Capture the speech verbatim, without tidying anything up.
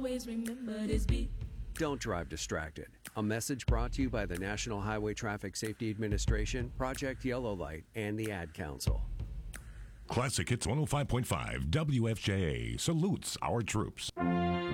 Always remember this beat. Don't drive distracted. A message brought to you by the National Highway Traffic Safety Administration, Project Yellow Light, and the Ad Council. Classic Hits one oh five point five W F J A salutes our troops.